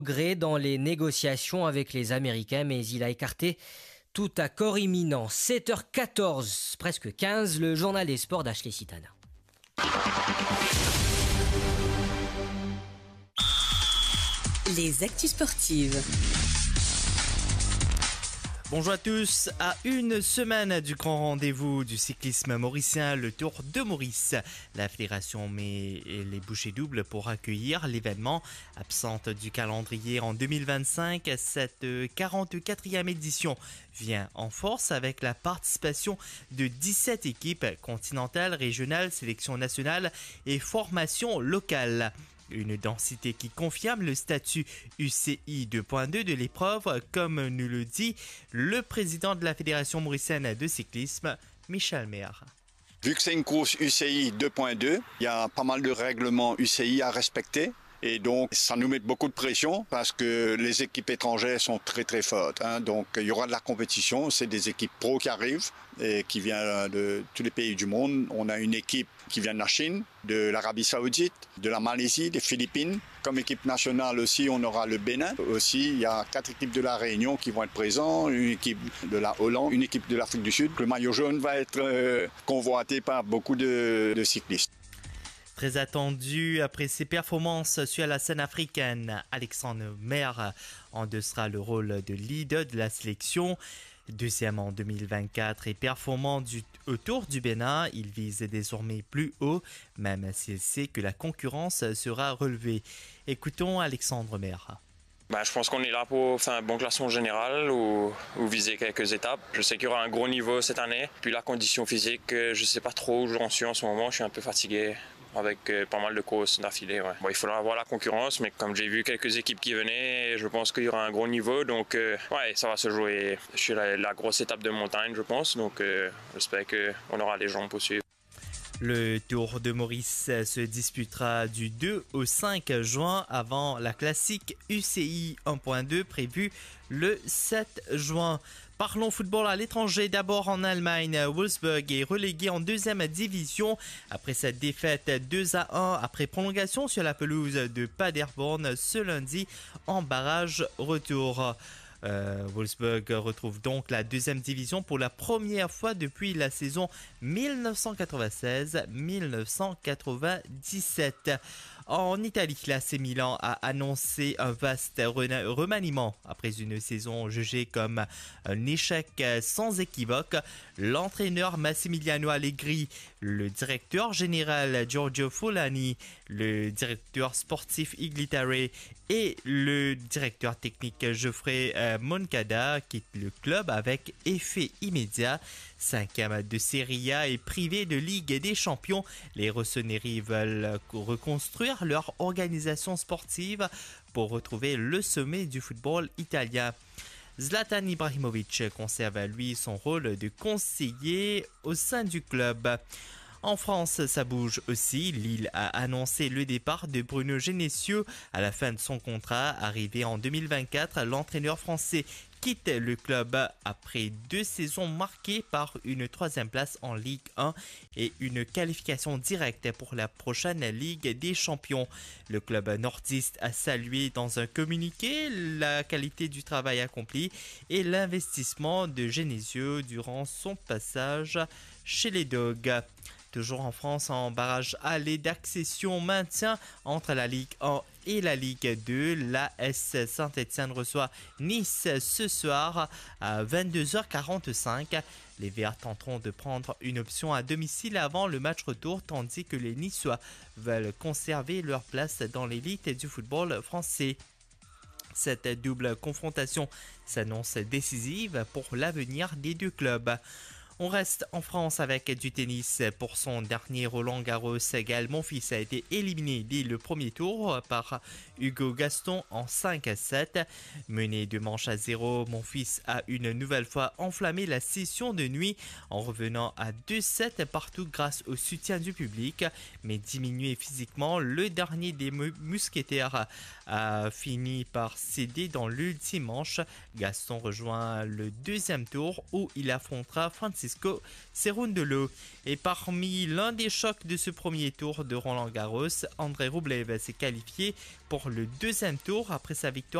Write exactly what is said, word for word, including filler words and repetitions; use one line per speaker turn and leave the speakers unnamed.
Gré dans les négociations avec les Américains, mais il a écarté tout accord imminent. sept heures quatorze, presque quinze, le journal des sports d'Ashley Sitana.
Les actus sportives.
Bonjour à tous. À une semaine du grand rendez-vous du cyclisme mauricien, le Tour de Maurice, la fédération met les bouchées doubles pour accueillir l'événement. Absente du calendrier en deux mille vingt-cinq, cette quarante-quatrième édition vient en force avec la participation de dix-sept équipes continentales, régionales, sélections nationales et formations locales. Une densité qui confirme le statut U C I deux point deux de l'épreuve, comme nous le dit le président de la Fédération mauricienne de cyclisme, Michel Maire.
Vu que c'est une course U C I deux point deux, il y a pas mal de règlements U C I à respecter. Et donc, ça nous met beaucoup de pression parce que les équipes étrangères sont très très fortes. Hein. Donc, il y aura de la compétition. C'est des équipes pro qui arrivent et qui viennent de tous les pays du monde. On a une équipe qui vient de la Chine, de l'Arabie Saoudite, de la Malaisie, des Philippines. Comme équipe nationale aussi, on aura le Bénin. Aussi, il y a quatre équipes de la Réunion qui vont être présentes, une équipe de la Hollande, une équipe de l'Afrique du Sud. Le maillot jaune va être euh, convoité par beaucoup de, de cyclistes.
Très attendu après ses performances sur la scène africaine, Alexandre Maire endossera le rôle de leader de la sélection. Deuxième en deux mille vingt-quatre et performant du, autour du Bénin, il vise désormais plus haut, même s'il sait que la concurrence sera relevée. Écoutons Alexandre Maire.
Ben, je pense qu'on est là pour faire un bon classement général ou, ou viser quelques étapes. Je sais qu'il y aura un gros niveau cette année. Puis la condition physique, je ne sais pas trop où j'en suis en ce moment. Je suis un peu fatigué avec euh, pas mal de courses d'affilée. Ouais. Bon, il faudra voir la concurrence, mais comme j'ai vu quelques équipes qui venaient, je pense qu'il y aura un gros niveau. Donc euh, ouais, ça va se jouer sur la, la grosse étape de montagne, je pense. Donc euh, j'espère qu'on aura les jambes pour suivre.
Le Tour de Maurice se disputera du deux au cinq juin avant la classique U C I un point deux prévue le sept juin. Parlons football à l'étranger. D'abord en Allemagne, Wolfsburg est relégué en deuxième division après sa défaite deux à un après prolongation sur la pelouse de Paderborn ce lundi en barrage retour. Euh, Wolfsburg retrouve donc la deuxième division pour la première fois depuis la saison dix-neuf cent quatre-vingt-seize dix-neuf cent quatre-vingt-dix-sept. En Italie, l'A C Milan a annoncé un vaste remaniement après une saison jugée comme un échec sans équivoque. L'entraîneur Massimiliano Allegri, le directeur général Giorgio Fulani, le directeur sportif Iglitare et le directeur technique Geoffrey Moncada quittent le club avec effet immédiat. Cinquième de Serie A et privé de Ligue des Champions, les Rossoneri veulent reconstruire leur organisation sportive pour retrouver le sommet du football italien. Zlatan Ibrahimovic conserve lui son rôle de conseiller au sein du club. En France, ça bouge aussi. Lille a annoncé le départ de Bruno Genesio à la fin de son contrat. Arrivé en deux mille vingt-quatre, l'entraîneur français quitte le club après deux saisons marquées par une troisième place en Ligue un et une qualification directe pour la prochaine Ligue des Champions. Le club nordiste a salué dans un communiqué la qualité du travail accompli et l'investissement de Genesio durant son passage chez les Dogs. Toujours en France, en barrage aller d'accession maintien entre la Ligue un et la Ligue deux. L'A S Saint-Étienne reçoit Nice ce soir à vingt-deux heures quarante-cinq. Les Verts tenteront de prendre une option à domicile avant le match retour, tandis que les Niçois veulent conserver leur place dans l'élite du football français. Cette double confrontation s'annonce décisive pour l'avenir des deux clubs. On reste en France avec du tennis. Pour son dernier Roland Garros, Gaël Monfils a été éliminé dès le premier tour par Hugo Gaston en cinq à sept. Mené deux manches à zéro, Monfils a une nouvelle fois enflammé la session de nuit en revenant à deux sept partout grâce au soutien du public. Mais diminué physiquement, le dernier des mousquetaires a fini par céder dans l'ultime manche. Gaston rejoint le deuxième tour où il affrontera Francis Francisco Cerundolo. Et parmi l'un des chocs de ce premier tour de Roland Garros, André Rublev s'est qualifié pour le deuxième tour après sa victoire